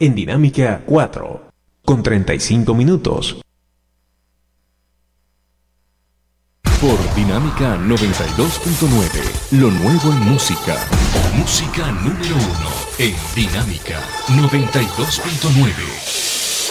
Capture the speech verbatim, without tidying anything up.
en Dinámica cuatro, con treinta y cinco minutos. Por Dinámica noventa y dos punto nueve, lo nuevo en música. Música número uno en Dinámica noventa y dos punto nueve.